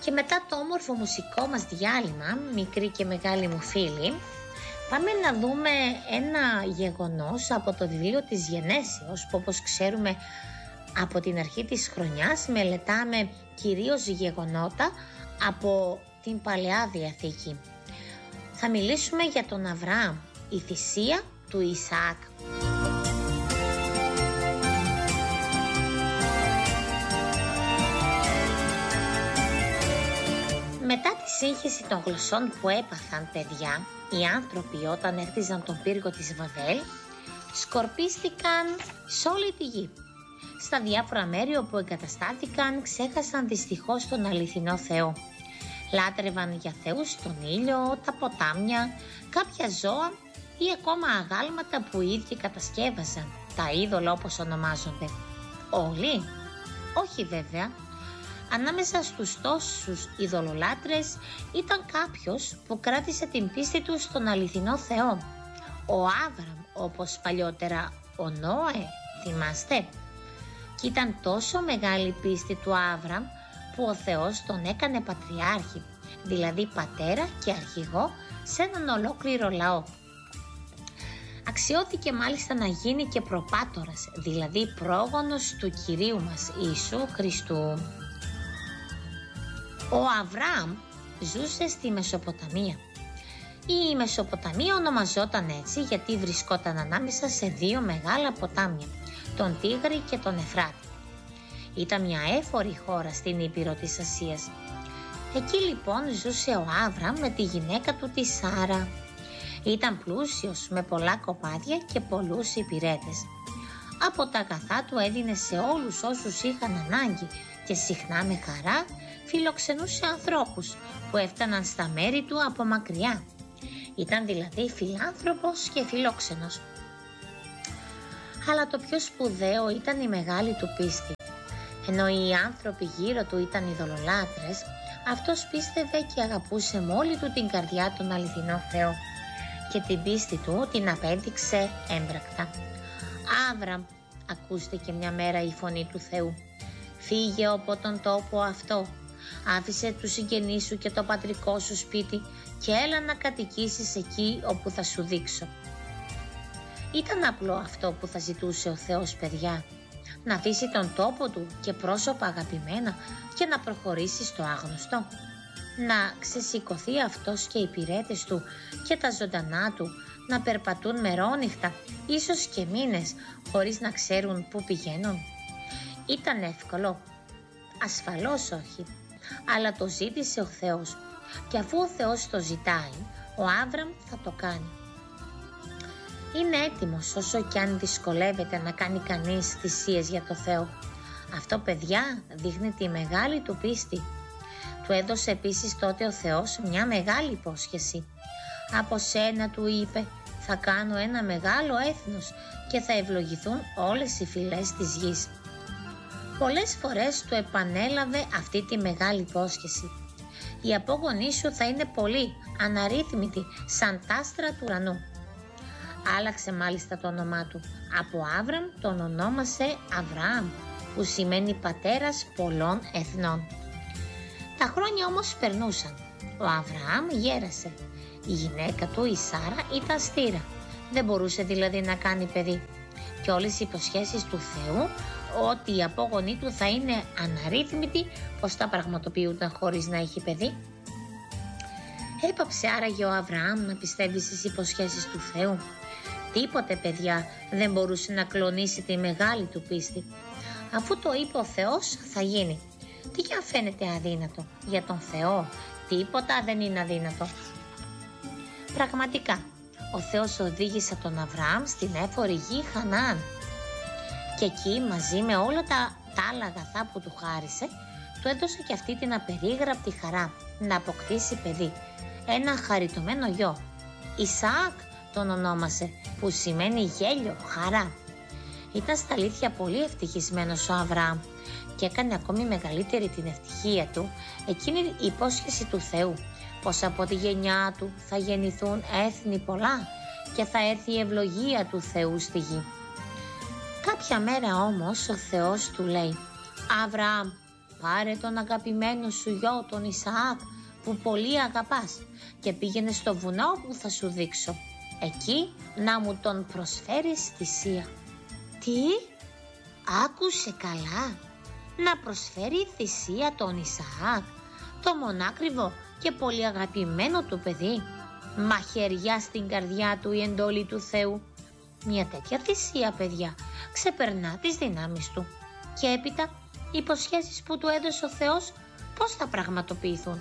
Και μετά το όμορφο μουσικό μας διάλειμμα, μικροί και μεγάλοι μου φίλοι, πάμε να δούμε ένα γεγονός από το βιβλίο της Γενέσεως, που όπως ξέρουμε από την αρχή της χρονιάς μελετάμε κυρίως γεγονότα από την Παλαιά Διαθήκη. Θα μιλήσουμε για τον Αβραάμ, η θυσία του Ισαάκ. Μετά τη σύγχυση των γλωσσών που έπαθαν, παιδιά, οι άνθρωποι όταν έχτιζαν τον πύργο της Βαβέλ, σκορπίστηκαν σε όλη τη γη. Στα διάφορα μέρη όπου εγκαταστάθηκαν ξέχασαν δυστυχώς τον αληθινό Θεό. Λάτρευαν για θεούς τον ήλιο, τα ποτάμια, κάποια ζώα ή ακόμα αγάλματα που οι ίδιοι κατασκεύαζαν, τα είδωλα όπως ονομάζονται. Όλοι? Όχι βέβαια. Ανάμεσα στους τόσους ειδωλολάτρες ήταν κάποιος που κράτησε την πίστη του στον αληθινό Θεό. Ο Άβραμ, όπως παλιότερα ο Νόε, θυμάστε? Και ήταν τόσο μεγάλη πίστη του Άβραμ που ο Θεός τον έκανε πατριάρχη, δηλαδή πατέρα και αρχηγό σε έναν ολόκληρο λαό. Αξιώθηκε μάλιστα να γίνει και προπάτορας, δηλαδή πρόγονος του Κυρίου μας Ιησού Χριστού. Ο Αβραάμ ζούσε στη Μεσοποταμία. Η Μεσοποταμία ονομαζόταν έτσι γιατί βρισκόταν ανάμεσα σε δύο μεγάλα ποτάμια, τον Τίγρη και τον Εφράτη. Ήταν μια έφορη χώρα στην Ήπειρο της Ασίας. Εκεί λοιπόν ζούσε ο Άβραμ με τη γυναίκα του τη Σάρα. Ήταν πλούσιος με πολλά κοπάδια και πολλούς υπηρέτες. Από τα αγαθά του έδινε σε όλους όσους είχαν ανάγκη και συχνά με χαρά φιλοξενούσε ανθρώπους που έφταναν στα μέρη του από μακριά. Ήταν δηλαδή φιλάνθρωπος και φιλόξενος. Αλλά το πιο σπουδαίο ήταν η μεγάλη του πίστη. Ενώ οι άνθρωποι γύρω του ήταν ειδωλολάτρες, αυτός πίστευε και αγαπούσε με όλη του την καρδιά τον αληθινό Θεό και την πίστη του την απέδειξε έμπρακτα. «Άβραμ», ακούστηκε μια μέρα η φωνή του Θεού, «φύγε από τον τόπο αυτό, άφησε τους συγγενείς σου και το πατρικό σου σπίτι και έλα να κατοικήσεις εκεί όπου θα σου δείξω». Ήταν απλό αυτό που θα ζητούσε ο Θεός, παιδιά, να αφήσει τον τόπο του και πρόσωπα αγαπημένα και να προχωρήσει στο άγνωστο. Να ξεσηκωθεί αυτός και οι υπηρέτες του και τα ζωντανά του να περπατούν μερόνυχτα, ίσως και μήνες, χωρίς να ξέρουν πού πηγαίνουν. Ήταν εύκολο? Ασφαλώς όχι, αλλά το ζήτησε ο Θεός και αφού ο Θεός το ζητάει, ο Άβραμ θα το κάνει. Είναι έτοιμος όσο και αν δυσκολεύεται να κάνει κανείς θυσίες για το Θεό. Αυτό, παιδιά, δείχνει τη μεγάλη του πίστη. Του έδωσε επίσης τότε ο Θεός μια μεγάλη υπόσχεση. «Από σένα», του είπε, «θα κάνω ένα μεγάλο έθνος και θα ευλογηθούν όλες οι φυλές της γης». Πολλές φορές του επανέλαβε αυτή τη μεγάλη υπόσχεση. «Οι απόγονοί σου θα είναι πολλοί, αναρρύθμιτοι, σαν τα άστρα του ουρανού». Άλλαξε μάλιστα το όνομά του. Από Άβραμ τον ονόμασε Αβραάμ, που σημαίνει πατέρας πολλών εθνών. Τα χρόνια όμως περνούσαν. Ο Αβραάμ γέρασε. Η γυναίκα του, η Σάρα, ήταν στήρα. Δεν μπορούσε δηλαδή να κάνει παιδί. Και όλες οι υποσχέσεις του Θεού ότι οι απόγονοί του θα είναι αναρρύθμιτοι, πως τα πραγματοποιούνταν χωρίς να έχει παιδί. Έπαψε άραγε ο Αβραάμ να πιστεύει στις υποσχέσεις του Θεού? Τίποτε, παιδιά, δεν μπορούσε να κλονίσει τη μεγάλη του πίστη. Αφού το είπε ο Θεός, θα γίνει. Τι κι αν φαίνεται αδύνατο? Για τον Θεό τίποτα δεν είναι αδύνατο. Πραγματικά, ο Θεός οδήγησε τον Αβραάμ στην έφορη γη Χαναάν. Και εκεί, μαζί με όλα τα άλλα αγαθά που του χάρισε, του έδωσε και αυτή την απερίγραπτη χαρά να αποκτήσει παιδί, ένα χαριτωμένο γιο. Ισαάκ τον ονόμασε, που σημαίνει γέλιο, χαρά. Ήταν στα αλήθεια πολύ ευτυχισμένος ο Αβραάμ και έκανε ακόμη μεγαλύτερη την ευτυχία του εκείνη η υπόσχεση του Θεού, πως από τη γενιά του θα γεννηθούν έθνη πολλά και θα έρθει η ευλογία του Θεού στη γη. Κάποια μέρα όμως ο Θεός του λέει: «Αβραάμ», πάρε τον αγαπημένο σου γιο τον Ισαάκ που πολύ αγαπάς και πήγαινε στο βουνό που θα σου δείξω. Εκεί να μου τον προσφέρεις θυσία». «Τι? Άκουσε καλά, να προσφέρει θυσία τον Ισαάκ, το μονάκριβο και πολύ αγαπημένο του παιδί? Μαχαιριά στην καρδιά του η εντόλη του Θεού. Μια τέτοια θυσία, παιδιά, ξεπερνά τις δυνάμεις του. Και έπειτα οι υποσχέσεις που του έδωσε ο Θεός πώς θα πραγματοποιηθούν?»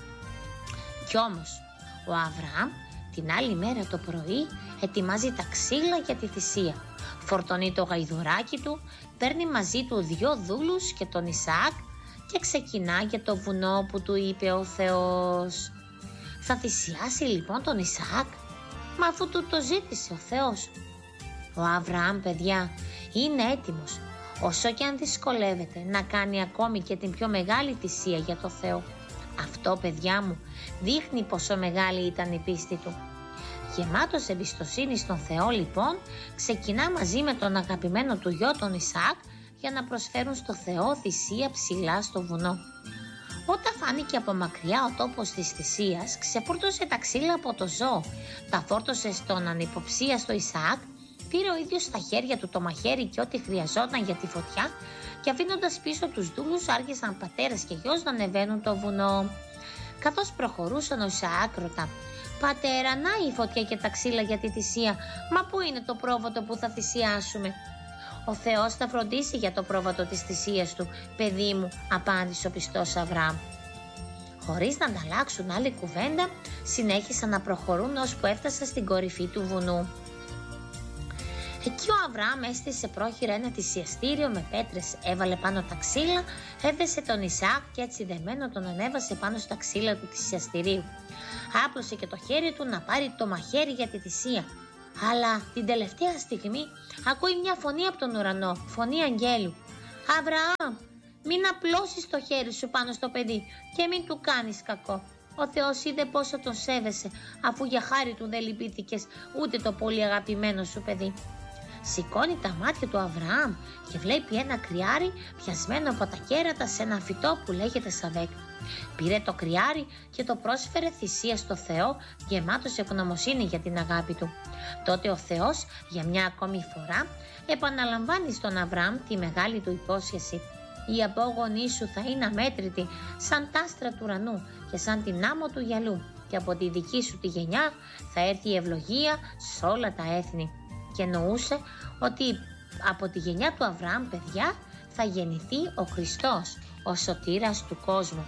Κι όμως ο Αβραάμ την άλλη μέρα το πρωί ετοιμάζει τα ξύλα για τη θυσία, φορτώνει το γαϊδουράκι του, παίρνει μαζί του 2 δούλους και τον Ισαάκ και ξεκινά για το βουνό που του είπε ο Θεός. Θα θυσιάσει λοιπόν τον Ισαάκ, μα αφού του το ζήτησε ο Θεός. Ο Αβραάμ, παιδιά, είναι έτοιμος, όσο και αν δυσκολεύεται, να κάνει ακόμη και την πιο μεγάλη θυσία για το Θεό. Αυτό, παιδιά μου, δείχνει πόσο μεγάλη ήταν η πίστη του. Γεμάτος εμπιστοσύνη στον Θεό, λοιπόν, ξεκινά μαζί με τον αγαπημένο του γιο τον Ισαάκ για να προσφέρουν στο Θεό θυσία ψηλά στο βουνό. Όταν φάνηκε από μακριά ο τόπος της θυσίας, ξεφόρτωσε τα ξύλα από το ζώο, τα φόρτωσε στον ανυποψίαστο Ισαάκ, πήρε ο ίδιος στα χέρια του το μαχαίρι και ό,τι χρειαζόταν για τη φωτιά και αφήνοντας πίσω τους δούλους άρχισαν πατέρας και γιος να ανεβαίνουν το βουνό. Καθώς προχωρούσαν, ο Ισαάκ ρωτά: «Πατέρα, να η φωτιά και τα ξύλα για τη θυσία, μα πού είναι το πρόβατο που θα θυσιάσουμε?» «Ο Θεός θα φροντίσει για το πρόβατο της θυσίας του, παιδί μου», απάντησε ο πιστός Αβραάμ. Χωρίς να ανταλλάξουν άλλη κουβέντα, συνέχισαν να προχωρούν ώσπου έφτασαν στην κορυφή του βουνού. Εκεί ο Αβραάμ έστησε πρόχειρα ένα θυσιαστήριο με πέτρες, έβαλε πάνω τα ξύλα, έδεσε τον Ισαάκ και έτσι δεμένο τον ανέβασε πάνω στα ξύλα του θυσιαστηρίου. Άπλωσε και το χέρι του να πάρει το μαχαίρι για τη θυσία. Αλλά την τελευταία στιγμή ακούει μια φωνή από τον ουρανό, φωνή αγγέλου. «Αβραάμ, μην απλώσεις το χέρι σου πάνω στο παιδί και μην του κάνεις κακό. Ο Θεός είδε πόσο τον σέβεσαι, αφού για χάρη του δεν λυπήθηκες ούτε το πολύ αγαπημένο σου παιδί». Σηκώνει τα μάτια του Αβραάμ και βλέπει ένα κρυάρι πιασμένο από τα κέρατα σε ένα φυτό που λέγεται σαβέκ. Πήρε το κρυάρι και το πρόσφερε θυσία στο Θεό, γεμάτος ευγνωμοσύνη για την αγάπη του. Τότε ο Θεός για μια ακόμη φορά επαναλαμβάνει στον Αβραάμ τη μεγάλη του υπόσχεση. «Οι απόγονοί σου θα είναι αμέτρητοι σαν τ' άστρα του ουρανού και σαν την άμμο του γυαλού και από τη δική σου τη γενιά θα έρθει η ευλογία σε όλα τα έθνη». Και εννοούσε ότι από τη γενιά του Αβραάμ, παιδιά, θα γεννηθεί ο Χριστός, ο σωτήρας του κόσμου.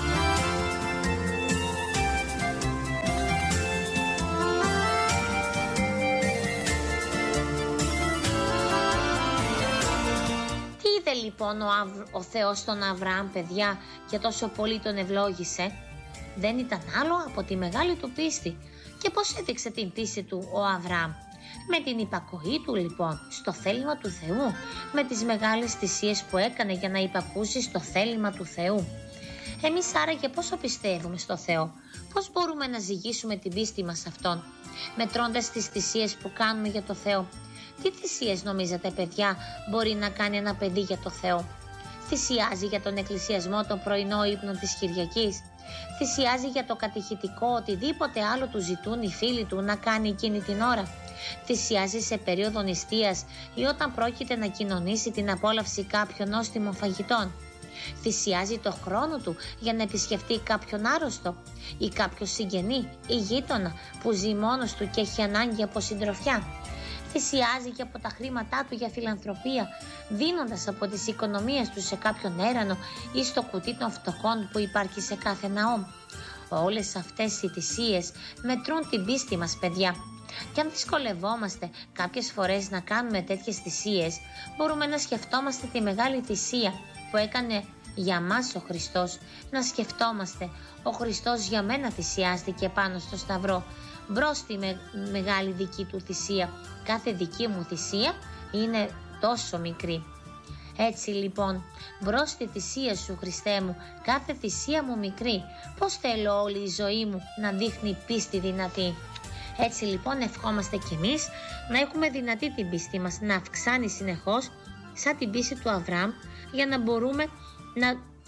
Τι είδε λοιπόν ο Θεός τον Αβραάμ, παιδιά, και τόσο πολύ τον ευλόγησε? Δεν ήταν άλλο από τη μεγάλη του πίστη. Και πώς έδειξε την πίστη του ο Αβραάμ? Με την υπακοή του λοιπόν στο θέλημα του Θεού, με τις μεγάλες θυσίες που έκανε για να υπακούσει στο θέλημα του Θεού. Εμείς άραγε πόσο πιστεύουμε στο Θεό? Πώς μπορούμε να ζυγίσουμε την πίστη μας σε Αυτόν, μετρώντας τις θυσίες που κάνουμε για το Θεό? Τι θυσίες νομίζετε, παιδιά, μπορεί να κάνει ένα παιδί για το Θεό? Θυσιάζει για τον εκκλησιασμό τον πρωινό ύπνο της Κυριακής? Θυσιάζει για το κατηχητικό οτιδήποτε άλλο του ζητούν οι φίλοι του να κάνει εκείνη την ώρα? Θυσιάζει σε περίοδο νηστείας ή όταν πρόκειται να κοινωνήσει την απόλαυση κάποιων νόστιμων φαγητών? Θυσιάζει το χρόνο του για να επισκεφτεί κάποιον άρρωστο ή κάποιο συγγενή ή γείτονα που ζει μόνος του και έχει ανάγκη από συντροφιά? Θυσιάζει και από τα χρήματά του για φιλανθρωπία, δίνοντας από τις οικονομίες του σε κάποιον έρανο ή στο κουτί των φτωχών που υπάρχει σε κάθε ναό? Όλες αυτές οι θυσίες μετρούν την πίστη μας, παιδιά. Και αν δυσκολευόμαστε κάποιες φορές να κάνουμε τέτοιες θυσίες, μπορούμε να σκεφτόμαστε τη μεγάλη θυσία που έκανε για μας ο Χριστός. Να σκεφτόμαστε, ο Χριστός για μένα θυσιάστηκε πάνω στο σταυρό, μπρος στη μεγάλη δική του θυσία. Κάθε δική μου θυσία είναι τόσο μικρή. Έτσι λοιπόν, μπρος στη θυσία σου, Χριστέ μου, κάθε θυσία μου μικρή. Πώς θέλω όλη η ζωή μου να δείχνει πίστη δυνατή. Έτσι λοιπόν ευχόμαστε κι εμείς να έχουμε δυνατή την πίστη μας, να αυξάνει συνεχώς σαν την πίστη του Αβραάμ, για να μπορούμε να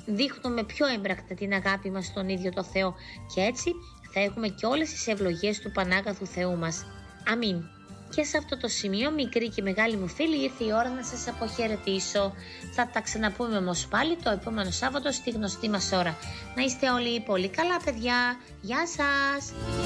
δείχνουμε πιο έμπρακτα την αγάπη μας στον ίδιο το Θεό και έτσι θα έχουμε και όλες τις ευλογίες του Πανάγαθου Θεού μας. Αμήν. Και σε αυτό το σημείο, μικρή και μεγάλη μου φίλη, ήρθε η ώρα να σας αποχαιρετήσω. Θα τα ξαναπούμε όμως πάλι το επόμενο Σάββατο στη γνωστή μας ώρα. Να είστε όλοι πολύ καλά, παιδιά. Γεια σας!